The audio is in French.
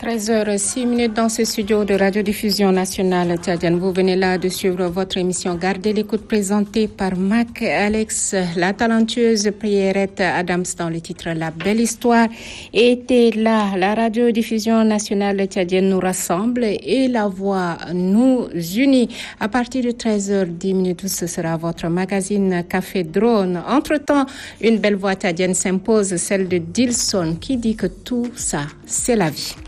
13h06 dans ce studio de radiodiffusion nationale tchadienne. Vous venez là de suivre votre émission Gardez l'écoute présentée par Mac Alex, la talentueuse Pierrette Adams dans le titre La Belle Histoire était là. La radiodiffusion nationale tchadienne nous rassemble et la voix nous unit. À partir de 13h10, ce sera votre magazine Café Drone. Entre-temps, une belle voix tchadienne s'impose, celle de Dilson qui dit que tout ça, c'est la vie.